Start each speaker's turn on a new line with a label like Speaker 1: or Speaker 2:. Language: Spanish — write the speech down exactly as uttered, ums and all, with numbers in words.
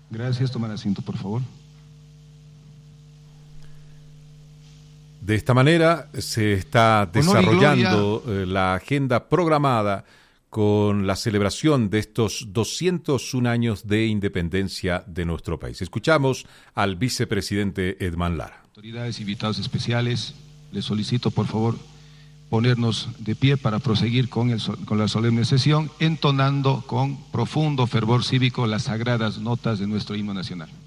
Speaker 1: Gracias. Tomar asiento, por favor.
Speaker 2: De esta manera se está desarrollando la agenda programada con la celebración de estos doscientos un años de independencia de nuestro país. Escuchamos al vicepresidente Edman Lara.
Speaker 1: Autoridades, invitados especiales, les solicito por favor ponernos de pie para proseguir con, el, con la solemne sesión, entonando con profundo fervor cívico las sagradas notas de nuestro himno nacional.